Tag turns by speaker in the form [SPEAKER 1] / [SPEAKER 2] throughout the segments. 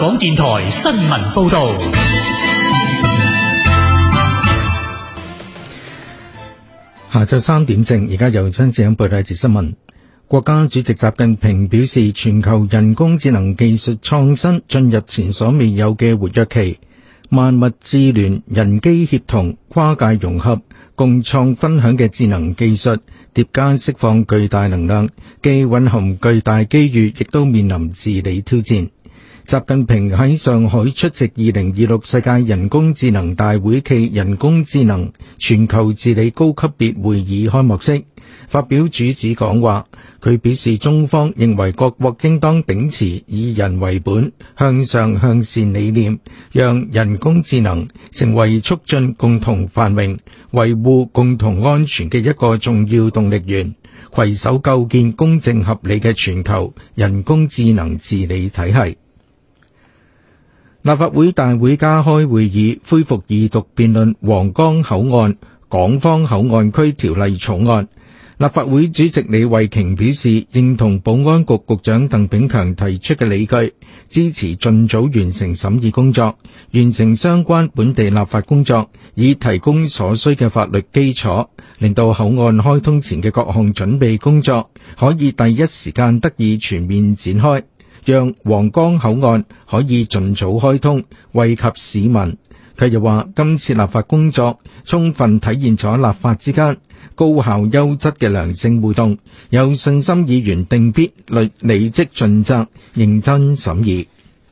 [SPEAKER 1] 港電台新聞報道。
[SPEAKER 2] 下晝3點正，而家由張志欣報道一節新聞。國家主席習近平表示，全球人工智能技術創新進入前所未有嘅活躍期，萬物智聯、人機協同、跨界融合、共創分享嘅智能技術疊加釋放巨大能量，既蘊含巨大機遇，亦都面臨治理挑戰。習近平喺上海出席2026世界人工智能大會暨人工智能全球治理高級別會議開幕式，發表主旨講話。佢表示，中方認為各國應當秉持以人為本、向上向善理念，讓人工智能成為促進共同繁榮、維護共同安全嘅一個重要動力源，攜手構建公正合理嘅全球人工智能治理體系。立法會大會加開會議，恢復二讀辯論皇崗口岸港方口岸區條例草案。立法會主席李慧瓊表示，認同保安局局長鄧炳強提出嘅理據，支持盡早完成審議工作，完成相關本地立法工作，以提供所需嘅法律基礎，令到口岸開通前嘅各項準備工作可以第一時間得以全面展開，讓皇崗口岸可以盡早開通，惠及市民。佢又話，今次立法工作充分體現咗立法之間高效優質嘅良性互動，有信心議員定必履職盡責，認真審議。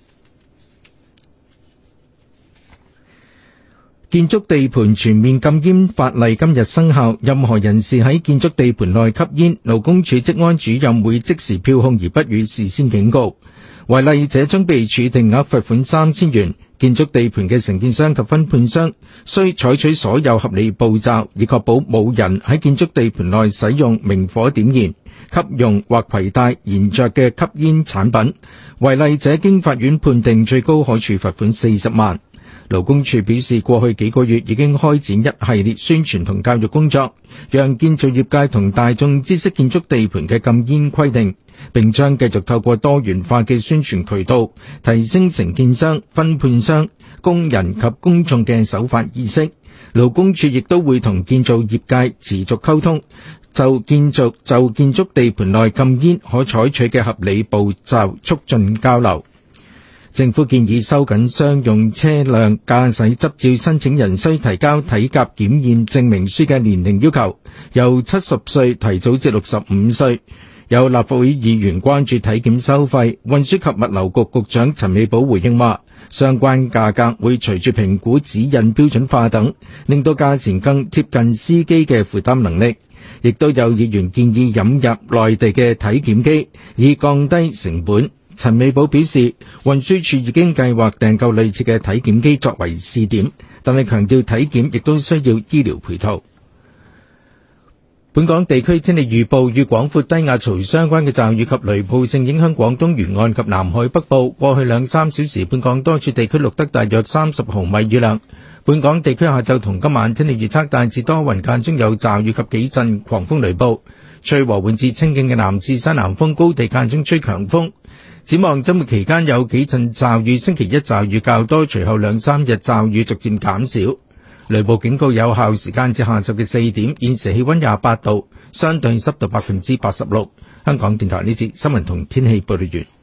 [SPEAKER 2] 建築地盤全面禁煙法例今日生效，任何人士喺建築地盤內吸煙，勞工處職安主任會即時票控而不予事先警告，違例者將被處定額罰款3000元。建築地盤嘅承建商及分判商需採取所有合理步驟，以確保冇人喺建築地盤內使用明火點燃、吸用或攜帶燃着嘅吸煙產品。違例者經法院判定，最高可處罰款40萬。勞工處表示，過去幾個月已經開展一系列宣傳同教育工作，讓建造業界同大眾知識建築地盤嘅禁煙規定，並將繼續透過多元化嘅宣傳渠道，提升承建商、分判商、工人及公眾嘅守法意識。勞工處亦都會同建造業界持續溝通，就建築地盤內禁煙可採取嘅合理步驟促進交流。政府建議收緊商用車輛駕駛執照申請人需提交體格檢驗證明書嘅年齡要求，由70歲提早至65歲。有立法會議員關注體檢收費，運輸及物流局局長陳美寶回應話，相關價格會隨住評估指引標準化等，令到價錢更貼近司機嘅負擔能力。亦都有議員建議引入內地嘅體檢機，以降低成本。陳美寶表示，運輸署已經計劃訂購類似嘅體檢機作為試點，但係強調體檢亦都需要醫療配套。本港地區天氣預報，與廣闊低壓槽相關嘅驟雨及雷暴正影響廣東沿岸及南海北部。過去2-3小時，本港多處地區錄得大約30毫米雨量。本港地區下晝同今晚天氣預測，大致多雲，間中有驟雨及幾陣狂風雷暴，吹和緩至清勁嘅南至西南風，高地間中吹強風。展望周末期間有幾陣驟雨，星期一驟雨較多，隨後2-3日驟雨逐漸減少。雷暴警告有效時間至下晝嘅4點。現時氣溫28度，相對濕度86%。香港電台呢節新聞同天氣報道完。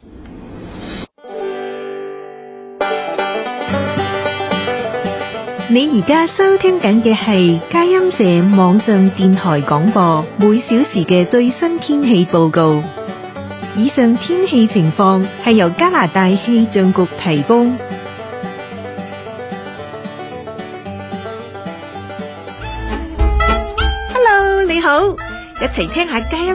[SPEAKER 3] 你而家收聽緊嘅係佳音社網上電台廣播，每小時嘅最新天氣報告。以上天氣情況係由加拿大氣象局提供。Hello， 你好，一齊聽下佳音